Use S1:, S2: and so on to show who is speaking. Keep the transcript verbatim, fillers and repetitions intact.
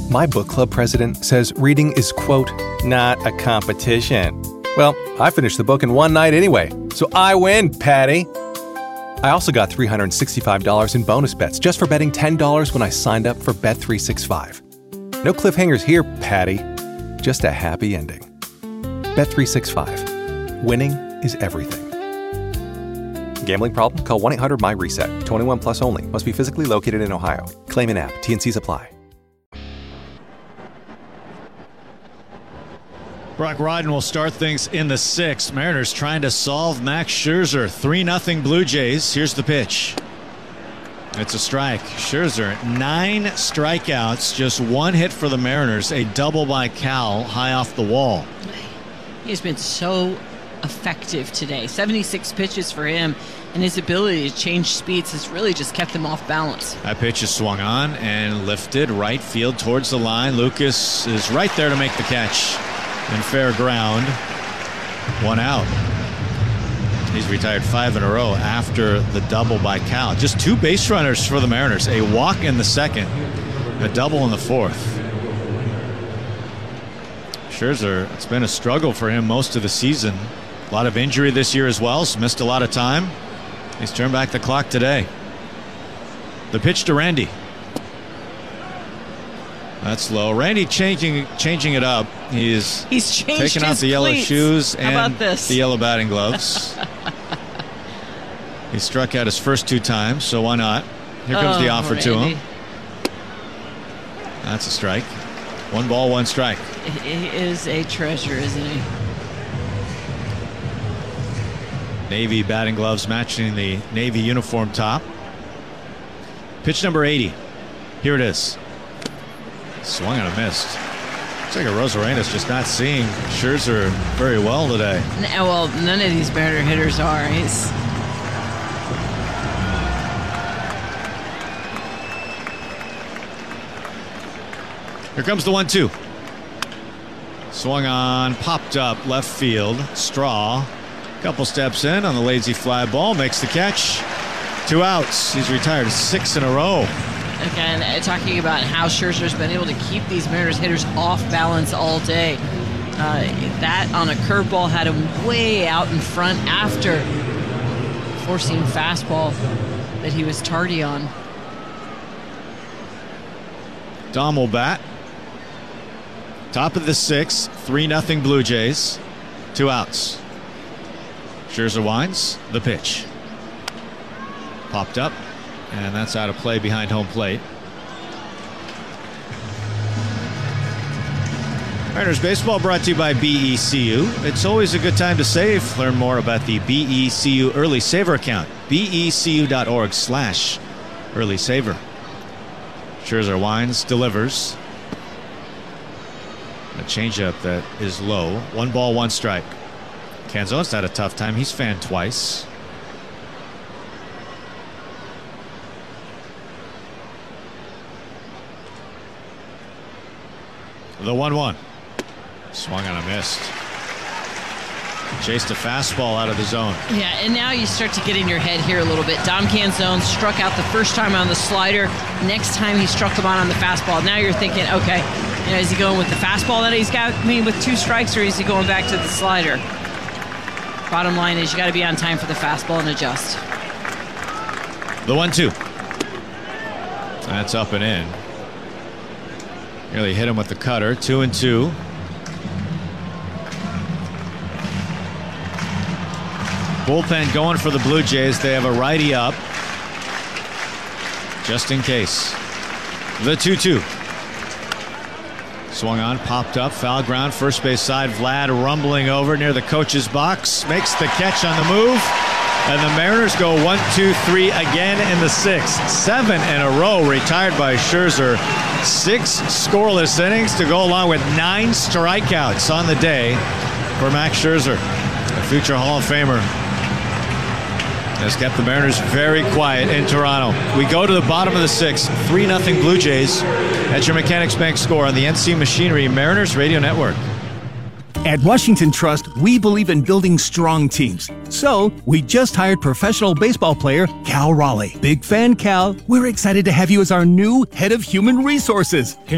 S1: My book club president says reading is, quote, not a competition. Well, I finished the book in one night anyway, so I win, Patty. I also got three hundred sixty-five dollars in bonus bets just for betting ten dollars when I signed up for Bet three sixty-five. No cliffhangers here, Patty. Just a happy ending. Bet three sixty-five. Winning is everything. Gambling problem? Call one eight hundred M Y reset. twenty-one plus only. Must be physically located in Ohio. Claim in app. T and Cs apply.
S2: Brock Rodden will start things in the sixth. Mariners trying to solve Max Scherzer. three nothing Blue Jays. Here's the pitch. It's a strike. Scherzer, nine strikeouts, just one hit for the Mariners. A double by Cal, high off the wall.
S3: He's been so effective today. seventy-six pitches for him, and his ability to change speeds has really just kept him off balance.
S2: That pitch is swung on and lifted right field towards the line. Lucas is right there to make the catch. In fair ground, one out. He's retired five in a row after the double by Cal. Just two base runners for the Mariners. A walk in the second, a double in the fourth. Scherzer, it's been a struggle for him most of the season. A lot of injury this year as well. So missed a lot of time. He's turned back the clock today. The pitch to Randy. That's low. Randy changing changing it up. He's,
S3: He's changed
S2: taking out
S3: his
S2: the yellow
S3: cleats.
S2: shoes
S3: How
S2: and
S3: about this?
S2: the yellow batting gloves. He struck out his first two times, so why not? Here comes
S3: oh,
S2: the offer
S3: Randy.
S2: to him. That's a strike. One ball, one strike.
S3: He is a treasure, isn't he?
S2: Navy batting gloves matching the Navy uniform top. Pitch number eighty. Here it is. Swung and a missed. Looks like a Rosarina's just not seeing Scherzer very well today.
S3: No, well, none of these Mariner hitters are. He's
S2: Here comes the one two. Swung on, popped up left field. Straw. Couple steps in on the lazy fly ball. Makes the catch. Two outs. He's retired six in a row.
S3: Again, uh, talking about how Scherzer's been able to keep these Mariners hitters off balance all day. Uh, that on a curveball had him way out in front after forcing fastball that he was tardy on.
S2: Dom will bat. Top of the sixth, three nothing Blue Jays. Two outs. Scherzer winds. The pitch. Popped up. And that's out of play behind home plate. Mariners baseball brought to you by B E C U. It's always a good time to save. Learn more about the B E C U Early Saver account. B E C U dot org slash Early Saver. Scherzer winds, delivers. A changeup that is low. One ball, one strike. Canzone's had a tough time. He's fanned twice. The one one. Swung on a missed. Chased a fastball out of the zone.
S3: Yeah, and now you start to get in your head here a little bit. Dom Canzone struck out the first time on the slider. Next time he struck him on on the fastball. Now you're thinking, okay, you know, is he going with the fastball that he's got me with two strikes, or is he going back to the slider? Bottom line is you got to be on time for the fastball and adjust.
S2: The one two. That's up and in. Nearly hit him with the cutter. Two and two. Bullpen going for the Blue Jays. They have a righty up. Just in case. The two two. Swung on, popped up, foul ground, first base side. Vlad rumbling over near the coach's box. Makes the catch on the move. And the Mariners go one, two, three again in the sixth. Seven in a row retired by Scherzer. Six scoreless innings to go along with nine strikeouts on the day for Max Scherzer. A future Hall of Famer has kept the Mariners very quiet in Toronto. We go to the bottom of the sixth. three nothing Blue Jays. That's your Mechanics Bank score on the N C Machinery Mariners Radio Network.
S4: At Washington Trust, we believe in building strong teams. So, we just hired professional baseball player Cal Raleigh. Big fan, Cal. We're excited to have you as our new head of human resources.